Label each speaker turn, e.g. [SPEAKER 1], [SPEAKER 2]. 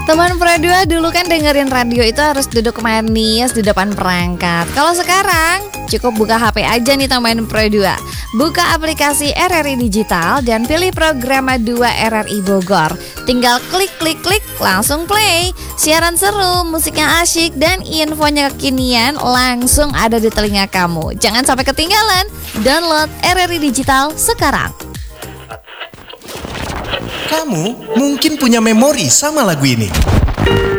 [SPEAKER 1] Teman Pro 2 dulu kan dengerin radio itu harus duduk manis di depan perangkat. Kalau sekarang cukup buka HP aja nih teman Pro 2. Buka aplikasi RRI Digital dan pilih program 2 RRI Bogor. Tinggal klik langsung play. Siaran seru, musiknya asyik dan infonya kekinian langsung ada di telinga kamu. Jangan sampai ketinggalan. Download RRI Digital sekarang.
[SPEAKER 2] Kamu mungkin punya memori sama lagu ini.